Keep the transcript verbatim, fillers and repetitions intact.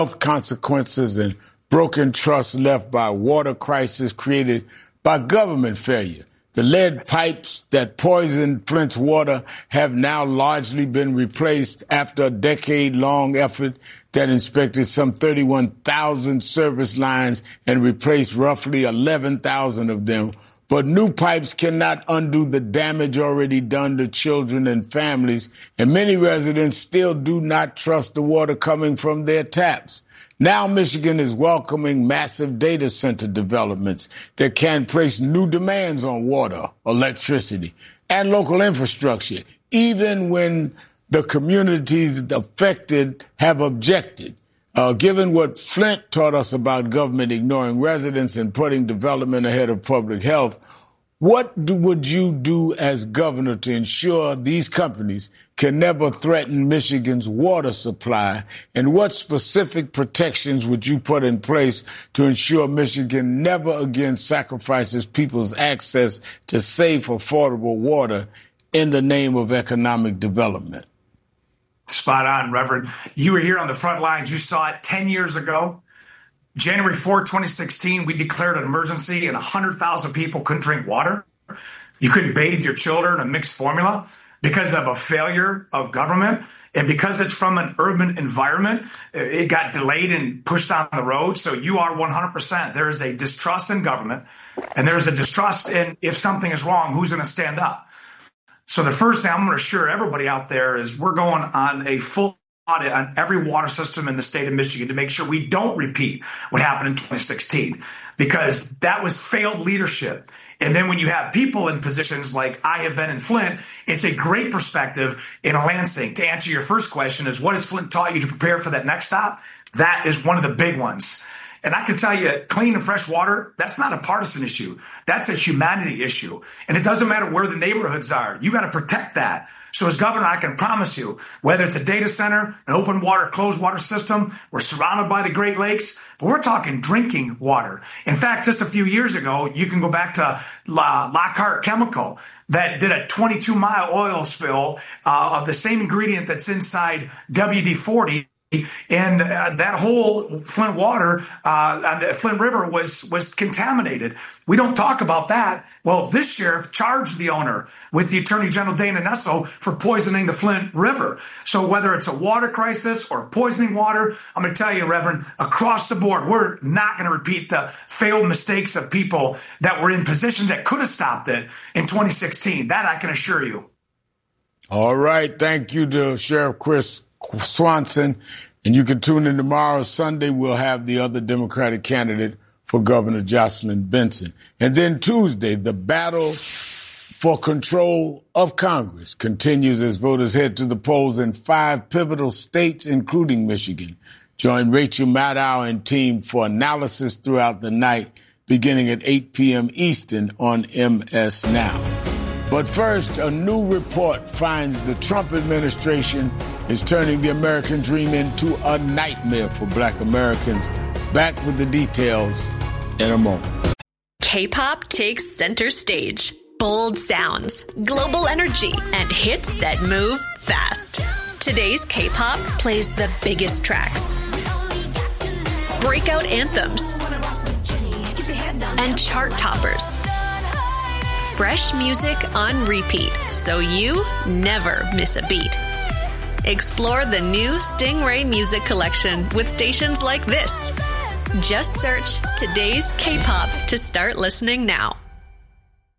health consequences and broken trust left by a water crisis created by government failure. The lead pipes that poisoned Flint's water have now largely been replaced after a decade-long effort that inspected some thirty-one thousand service lines and replaced roughly eleven thousand of them. But new pipes cannot undo the damage already done to children and families, and many residents still do not trust the water coming from their taps. Now Michigan is welcoming massive data center developments that can place new demands on water, electricity, and local infrastructure, even when the communities affected have objected. Uh, given what Flint taught us about government ignoring residents and putting development ahead of public health, what do, would you do as governor to ensure these companies can never threaten Michigan's water supply? And what specific protections would you put in place to ensure Michigan never again sacrifices people's access to safe, affordable water in the name of economic development? Spot on, Reverend. You were here on the front lines. You saw it ten years ago. January fourth, twenty sixteen, we declared an emergency and one hundred thousand people couldn't drink water. You couldn't bathe your children in mixed formula because of a failure of government. And because it's from an urban environment, it got delayed and pushed down the road. So you are one hundred percent. There is a distrust in government, and there is a distrust in if something is wrong, who's going to stand up. So the first thing I'm going to assure everybody out there is we're going on a full audit on every water system in the state of Michigan to make sure we don't repeat what happened in twenty sixteen, because that was failed leadership. And then when you have people in positions like I have been in Flint, it's a great perspective in Lansing. To answer your first question is, what has Flint taught you to prepare for that next stop? That is one of the big ones. And I can tell you, clean and fresh water, that's not a partisan issue. That's a humanity issue. And it doesn't matter where the neighborhoods are. You got to protect that. So as governor, I can promise you, whether it's a data center, an open water, closed water system, we're surrounded by the Great Lakes, but we're talking drinking water. In fact, just a few years ago, you can go back to Lockhart Chemical that did a twenty-two mile oil spill uh, of the same ingredient that's inside W D forty. And uh, that whole Flint water, uh, the Flint River was was contaminated. We don't talk about that. Well, this sheriff charged the owner with the Attorney General Dana Nessel for poisoning the Flint River. So whether it's a water crisis or poisoning water, I'm going to tell you, Reverend, across the board, we're not going to repeat the failed mistakes of people that were in positions that could have stopped it in twenty sixteen. That I can assure you. All right. Thank you to Sheriff Chris Swanson. And you can tune in tomorrow. Sunday, we'll have the other Democratic candidate for Governor, Jocelyn Benson. And then Tuesday, the battle for control of Congress continues as voters head to the polls in five pivotal states, including Michigan. Join Rachel Maddow and team for analysis throughout the night, beginning at eight p.m. Eastern on M S Now. But first, a new report finds the Trump administration is turning the American dream into a nightmare for Black Americans. Back with the details in a moment. K-pop takes center stage. Bold sounds, global energy, and hits that move fast. Today's K-pop plays the biggest tracks, breakout anthems, and chart toppers. Fresh music on repeat, so you never miss a beat. Explore the new Stingray Music Collection with stations like this. Just search Today's K-pop to start listening now.